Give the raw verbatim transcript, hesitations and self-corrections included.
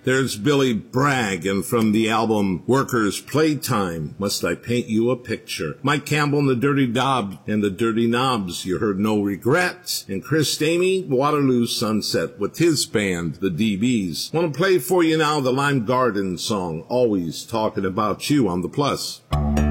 There's Billy Bragg, and from the album Workers' Playtime, Must I Paint You a Picture? Mike Campbell and the Dirty Dobbs and the Dirty Knobs, you heard No Regrets. And Chris Stamey, Waterloo Sunset, with his band, the D Bs. Want to play for you now the Lime Garden song, Always Talking About You on the Plus.